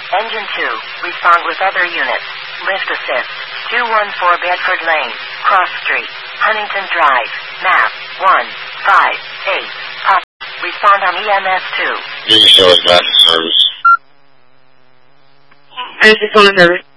Engine 2, respond with other units. Lift assist. 214 Bedford Lane, Cross Street, Huntington Drive, map 158. Up. Respond on EMS 2. Unit show is back to service. I just want to service.